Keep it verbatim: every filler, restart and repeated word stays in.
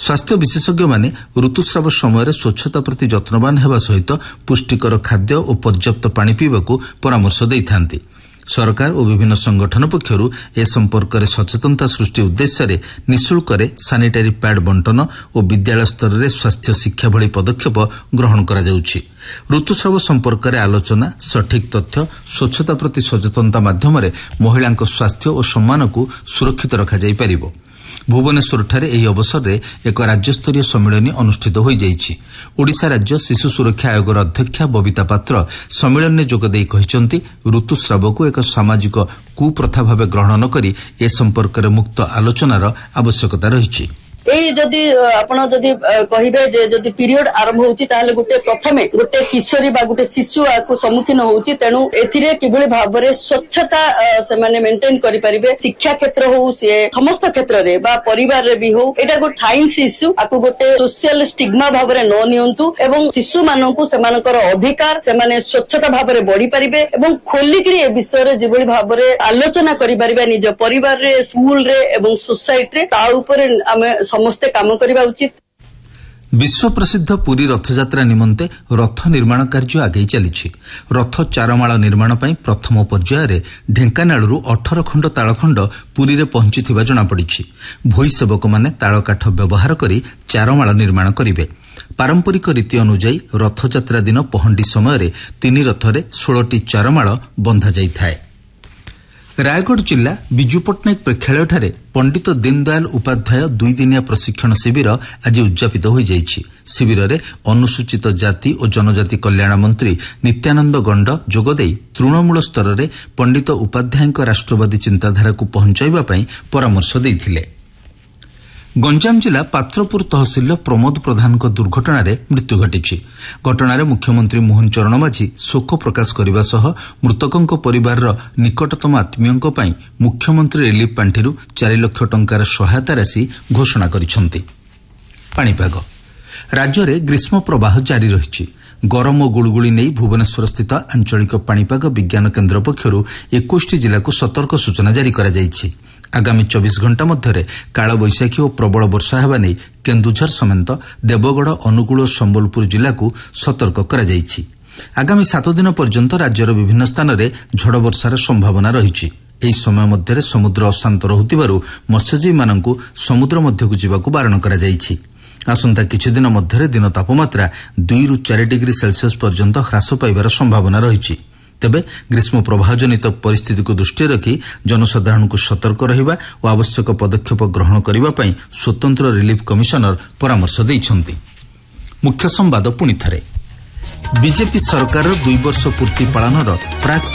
स्वास्थ्य विशेषज्ञ माने ऋतुस्राव समय स्वच्छता प्रति जत्नवान हेबा सहित पुष्टिकर खाद्य और पर्याप्त पानी पीबाकू परामर्श देइथांती। सरकार और विभिन्न संगठन पक्षरू ए संपर्क में सचेतनता सृष्टि उद्देश्य निःशुल्क सानिटारी पैड बंटन और विद्यालय स्तर में स्वास्थ्य शिक्षा भली पदक्षेप ग्रहण करा जाउछि। ऋतुस्राव संपर्क में आलोचना, सठिक तथ्य, स्वच्छता प्रति सचेतनता माध्यम महिला स्वास्थ्य और सम्मान को सुरक्षित रखा जाई परिबो। भुवनेश्वरଠାରେ ଏହି ଅବସରରେ ଏକ ରାଜ୍ୟସ୍ତରୀୟ ସମ୍ମିଳନୀ ଅନୁଷ୍ଠିତ ହୋଇଯାଇଛି। ଓଡ଼ିଶା ରାଜ୍ୟ ଶିଶୁ ସୁରକ୍ଷା ଆୟୋଗର ଅଧ୍ୟକ୍ଷା ବବିତା ପାତ୍ର ସମ୍ମିଳନୀରେ ଯୋଗଦେଇ କହିଛନ୍ତି, ଋତୁସ୍ରାବକୁ ଏକ ସାମାଜିକ କୁପ୍ରଥା ଭାବେ ଗ୍ରହଣ ନ କରି ଏ ସମ୍ପର୍କରେ ମୁକ୍ତ ଆଲୋଚନାର ଆବଶ୍ୟକତା ରହିଛି। এই যদি ଆପଣ ଯଦି କହିବେ ଯେ ଯଦି ପିରିୟଡ ଆରମ୍ଭ ହେଉଛି ତାହେଲେ ଗୋଟେ ପ୍ରଥମେ ଗୋଟେ କିଶୋରୀ ବା ଗୋଟେ ଶିଶୁ ଆକୁ ସମ୍ମୁଖୀନ ହେଉଛି। ତେଣୁ ଏଥିରେ କିଭଳି ଭାବରେ ସ୍ୱଚ୍ଛତା ସେମାନେ ମେଣ୍ଟେନ କରିପାରିବେ, ଶିକ୍ଷା କ୍ଷେତ୍ର ହଉ ସିଏ ସମସ୍ତ କ୍ଷେତ୍ରରେ ବା ପରିବାରରେ ବି ହଉ, ଏଇଟା ଗୋଟେ ସାଇନ୍ସ ଇସ୍ୟୁ, ଆକୁ ଗୋଟେ ସୋସିଆଲ ଷ୍ଟିଗ୍ମା ଭାବରେ ନ ନିଅନ୍ତୁ ଏବଂ ଶିଶୁ ମାନଙ୍କୁ ସେମାନଙ୍କର ଅଧିକାର ସେମାନେ ସ୍ୱଚ୍ଛତା ଭାବରେ ବଢିପାରିବେ ଏବଂ ଖୋଲିକିରି ଏ ବିଷୟରେ ଯେଭଳି ଭାବରେ ଆଲୋଚନା କରିପାରିବା ନିଜ ପରିବାରରେ, ସ୍କୁଲରେ ଏବଂ ସୋସାଇଟିରେ, ତା ଉପରେ ଆମେ ସମସ୍ତେ କାମ କରିବା ଉଚିତ। विश्व प्रसिद्ध पुरी रथयात्रा निमंते रथ निर्माण कार्य आगे चली। रथ चारमाळ निर्माण पर प्रथम पर्यायर ढेंकानालू अठर खंड तालखंड पुरी में पहुंची जनापड़ी। भोई सेवक मैंने तालकाठ व्यवहार कर चारमाळ निर्माण करेंगे। पारंपरिक रीति अनुजाई रथयात्रा दिन पहंडी समय तीन रथरे षोलटी चारमाळ बंधा जाए। रायगढ़ जिला विजु पट्टनायक प्रेक्षालय पंडित दीनदयाल उपाध्याय दुई दिनिया प्रशिक्षण शिविर आज उद्यापित हो जाइछि। शिविर में अनुसूचित जाति और जनजाति कल्याण मंत्री नित्यानंद गंड जोगदे तृणमूल स्तर में पंडित उपाध्याय राष्ट्रवादी चिंताधारा को पहुंचाइबा पई परामर्श देइथिले। गंजाम जिला पात्रपुर तहसिल प्रमोद प्रधान दुर्घटना मृत्यु घटी। घटना मुख्यमंत्री मोहन चरण माझी शोक प्रकाश करने सह मृतकों परिवार निकटतम आत्मीयों पर मुख्यमंत्री रिलीफ पांठिरू चार लाख टंकार सहायता राशि घोषणा करिसेंति। पाणीपाग राज्य में ग्रीष्म प्रवाह जारी रही। गरम और गुड़गुड़ी नहीं भुवनेश्वर स्थित आंचलिक पाणीपाग विज्ञान केन्द्र पक्षर इक्कीस जिला को सतर्क सूचना जारी करा जायछि। आगामी चौबीस घंटा मध्य काल बैशाखी और प्रबल वर्षा हेबा नहीं केन्दुझर समेत देवगढ़, अनुगुल और संबलपुर जिला को सतर्क करा जायछि। आगामी सात दिन पर्यंत राज्यर विभिन्न स्थान में झड़ वर्षार संभावना रही। एही समय मध्य समुद्र अशांत रहुतिबारु मत्स्यजीवी मानकु समुद्र मध्यकु जिबाकु बारण करा जायछि। आसंता किछि दिन मध्य दिन तापमात्रा दुई रु चार डिग्री सेल्सियस पर्यंत ह्रास पाइबार संभावना रही। तेबे ग्रीष्म प्रवाह जनित परिस्थिति को दृष्टि रखी जनसाधारण को सतर्क रहिबा और आवश्यक पदक्षेप ग्रहण करिबा पई स्वतंत्र रिलीफ कमिशनर परामर्श दैछन्ति। मुख्य संवाद पुणी थारे। बीजेपी सरकार दुई वर्ष पूर्ति पालनर प्राक